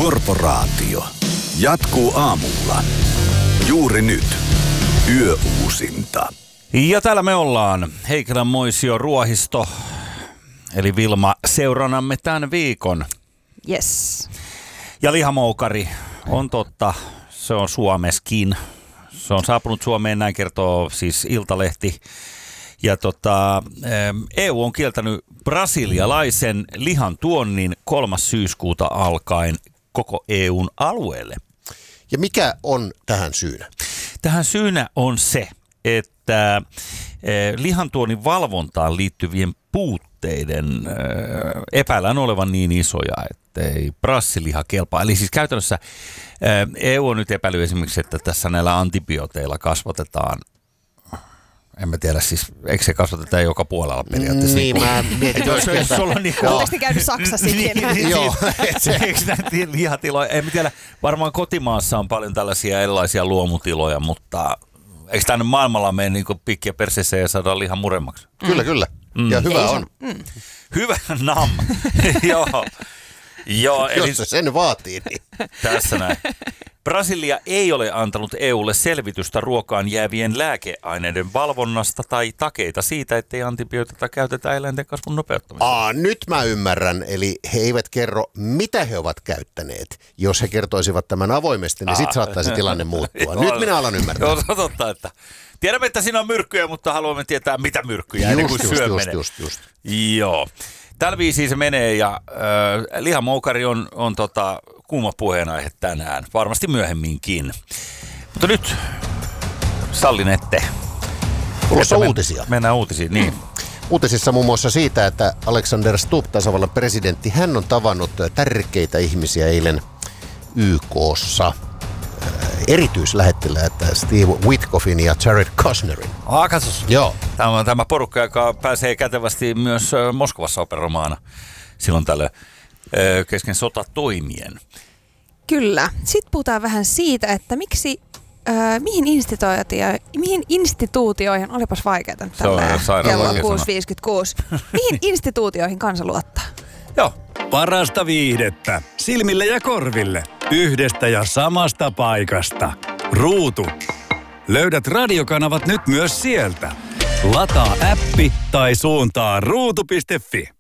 Korporaatio jatkuu aamulla. Juuri nyt. Yöuusinta. Ja täällä me ollaan. Heikelän Moisio Ruohisto, eli Vilma, seuranamme tämän viikon. Yes. Ja lihamoukari on totta, se on Suomessakin. Se on saapunut Suomeen, näin kertoo siis Iltalehti. Ja EU on kieltänyt brasilialaisen lihan tuonnin 3. syyskuuta alkaen koko EUn alueelle. Ja mikä on tähän syynä? Tähän syynä on se, että lihantuonnin valvontaan liittyvien puutteiden epäillään olevan niin isoja, että ei brassiliha kelpaa. Eli siis käytännössä EU on nyt epäily esimerkiksi, että tässä näillä antibiooteilla kasvatetaan, en mä tiedä, siis eikö se kasvateta joka puolella periaatteessa? Niin, mä mietin. Oletteko te käynyt Saksassakin? Joo. Eikö näitä lihatiloja? En tiedä, varmaan kotimaassa on paljon tällaisia erilaisia luomutiloja, mutta eikö tänne maailmalla mene niin pikkiä perseeseen ja saadaan lihan muremmaksi? Kyllä. Ja hyvä on. Hyvä nam. Joo, eli jos se sen vaatii, niin. Tässä näin. Brasilia ei ole antanut EUlle selvitystä ruokaan jäävien lääkeaineiden valvonnasta tai takeita siitä, ettei antibiooteita käytetä eläinten kasvun nopeuttamiseen. Nyt mä ymmärrän. Eli he eivät kerro, mitä he ovat käyttäneet. Jos he kertoisivat tämän avoimesti, niin sitten saattaisi tilanne muuttua. Nyt minä alan ymmärtää. Joo, totta, että tiedämme, että siinä on myrkkyjä, mutta haluamme tietää, mitä myrkkyjä ennen kuin syöminen. Just. Joo. Tällä viisiin se menee ja lihamoukari on kuuma puheenaihe tänään, varmasti myöhemminkin. Mutta nyt sallinette. Tulossa uutisia. Mennään uutisiin, niin. Uutisissa muun muassa siitä, että Alexander Stubb, tasavallan presidentti, hän on tavannut tärkeitä ihmisiä eilen YK:ssa. Erityislähettiläät Steve Witkoffin ja Jared Kushnerin. Katsos. Joo. Tämä porukka, joka pääsee kätevästi myös Moskovassa operoimaan silloin tällöin kesken sotatoimien. Kyllä. Sitten puhutaan vähän siitä, että mihin instituutioihin, olipas vaikeaa nyt tällä kello 6.56, mihin instituutioihin kansa luottaa? Joo. Parasta viihdettä silmille ja korville yhdestä ja samasta paikasta. Ruutu. Löydät radiokanavat nyt myös sieltä. Lataa appi tai suuntaa ruutu.fi.